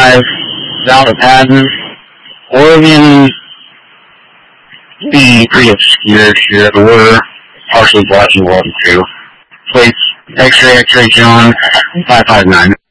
555, without a patent. Oregon being pretty obscure here. We're partially black and white too. Plates X-ray John 559.